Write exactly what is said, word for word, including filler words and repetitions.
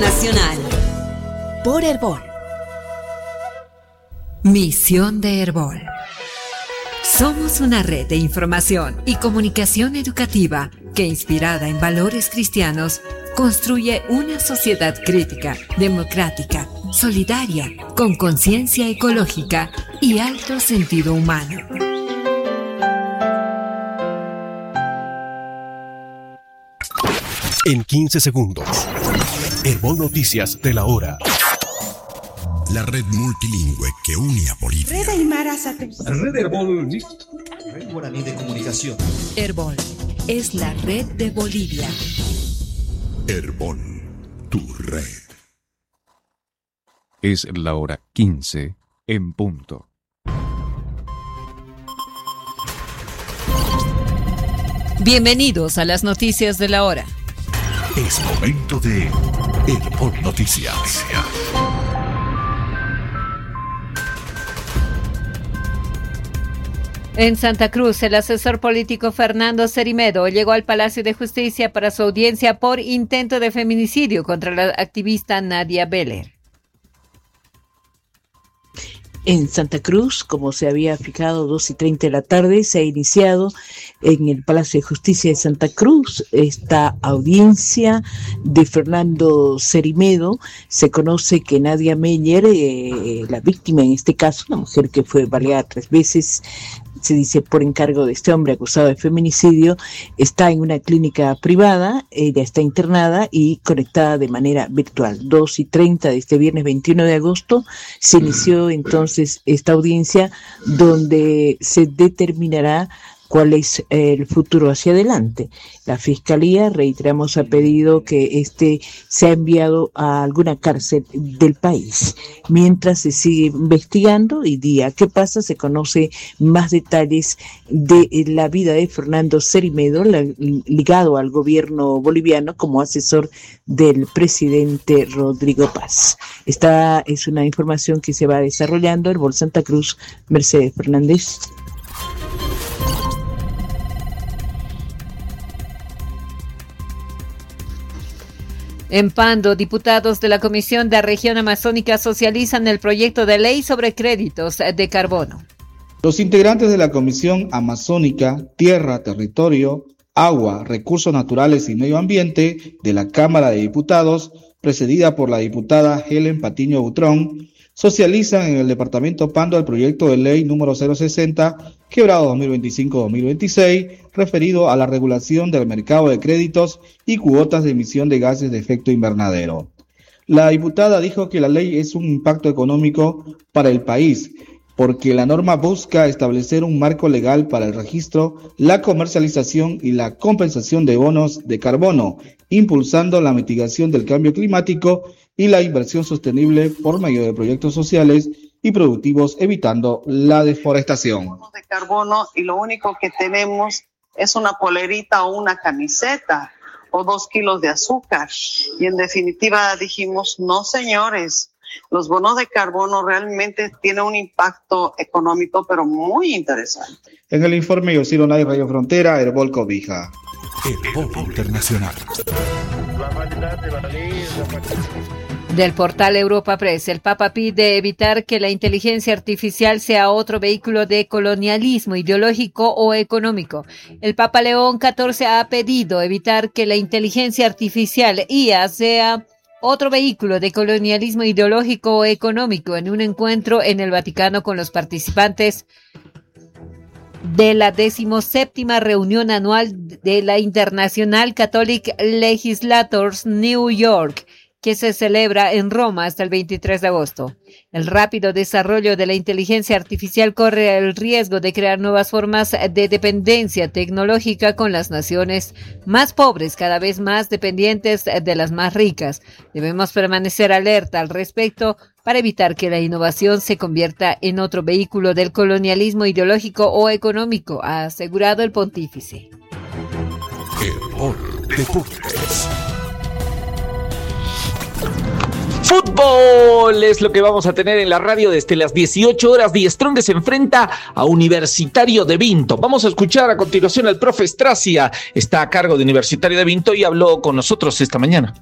Internacional. Por Herbol. Misión de Herbol. Somos una red de información y comunicación educativa que, inspirada en valores cristianos, construye una sociedad crítica, democrática, solidaria, con conciencia ecológica y alto sentido humano. En quince segundos, Herbol Noticias de la hora. La red multilingüe que une a Bolivia. Red Aymara Sate. Red Herbol. Red Guaraní de Comunicación. Herbol es la red de Bolivia. Herbol, tu red. Es la hora quince en punto. Bienvenidos a las noticias de la hora. Es momento de Herbol Noticias. En Santa Cruz, el asesor político Fernando Cerimedo llegó al Palacio de Justicia para su audiencia por intento de feminicidio contra la activista Nadia Beller. En Santa Cruz, como se había fijado, dos y treinta de la tarde, se ha iniciado en el Palacio de Justicia de Santa Cruz esta audiencia de Fernando Cerimedo. Se conoce que Nadia Meyer, eh, la víctima en este caso, una mujer que fue baleada tres veces, se dice por encargo de este hombre acusado de feminicidio, está en una clínica privada, ella está internada y conectada de manera virtual. dos y treinta de este viernes veintiuno de agosto se inició entonces esta audiencia donde se determinará cuál es el futuro hacia adelante. La Fiscalía, reiteramos, ha pedido que este sea enviado a alguna cárcel del país. Mientras se sigue investigando y día que pasa se conoce más detalles de la vida de Fernando Cerimedo, la, ligado al gobierno boliviano como asesor del presidente Rodrigo Paz. Esta es una información que se va desarrollando en Herbol Santa Cruz. Mercedes Fernández. En Pando, diputados de la Comisión de Región Amazónica socializan el proyecto de ley sobre créditos de carbono. Los integrantes de la Comisión Amazónica, Tierra, Territorio, Agua, Recursos Naturales y Medio Ambiente de la Cámara de Diputados, presidida por la diputada Helen Patiño Butrón, socializan en el departamento Pando el proyecto de ley número cero sesenta, quebrado dos mil veinticinco a dos mil veintiséis, referido a la regulación del mercado de créditos y cuotas de emisión de gases de efecto invernadero. La diputada dijo que la ley es un impacto económico para el país, porque la norma busca establecer un marco legal para el registro, la comercialización y la compensación de bonos de carbono, impulsando la mitigación del cambio climático y la inversión sostenible por medio de proyectos sociales y productivos, evitando la deforestación. De carbono, y lo único que tenemos es una polerita o una camiseta o dos kilos de azúcar. Y en definitiva dijimos, no señores, los bonos de carbono realmente tienen un impacto económico, pero muy interesante. En el informe Yosiro Nay, Radio Frontera, Herbol Cobija. Herbol Internacional. Del portal Europa Press, el Papa pide evitar que la inteligencia artificial sea otro vehículo de colonialismo ideológico o económico. El Papa León catorce ha pedido evitar que la inteligencia artificial I A sea otro vehículo de colonialismo ideológico o económico en un encuentro en el Vaticano con los participantes de la decimoséptima reunión anual de la International Catholic Legislators New York, que se celebra en Roma hasta el veintitrés de agosto. El rápido desarrollo de la inteligencia artificial corre el riesgo de crear nuevas formas de dependencia tecnológica con las naciones más pobres, cada vez más dependientes de las más ricas. Debemos permanecer alerta al respecto para evitar que la innovación se convierta en otro vehículo del colonialismo ideológico o económico, ha asegurado el pontífice. Herbol Deportes. Fútbol es lo que vamos a tener en la radio desde las dieciocho horas. Die Strongest se enfrenta a Universitario de Vinto. Vamos a escuchar a continuación al profe Stracia. Está a cargo de Universitario de Vinto y habló con nosotros esta mañana.